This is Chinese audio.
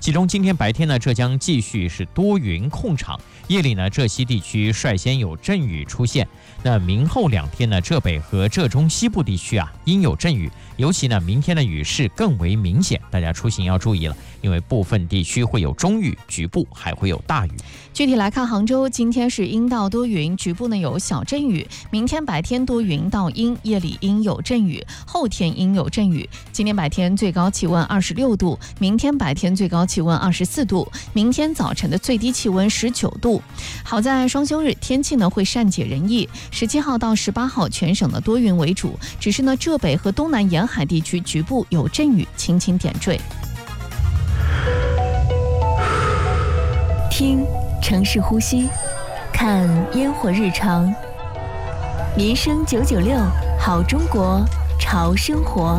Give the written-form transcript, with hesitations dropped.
其中今天白天呢，浙江继续是多云控场，夜里呢，浙西地区率先有阵雨出现。那明后2天呢，浙北和浙中西部地区应有阵雨，尤其呢，明天的雨势更为明显，大家出行要注意了，因为部分地区会有中雨，局部还会有大雨。 具体来看，杭州今天是阴到多云，局部呢有小阵雨，明天白天多云到阴，夜里阴有阵雨，后天阴有阵雨。今天白天最高气温26度，明天白天最高气温24度，明天早晨的最低气温19度。好在双休日天气呢会善解人意，17号到18号全省的多云为主，只是呢浙北和东南沿海地区局部有阵雨，轻轻点缀。 听城市呼吸，看烟火日常，民生996，好中国潮生活。